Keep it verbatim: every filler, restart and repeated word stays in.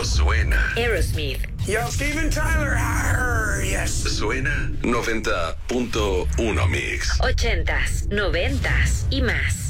no suena. Aerosmith. Yo, Steven Tyler. Arr, yes. Suena noventa punto uno Mix. Ochentas, noventas y más.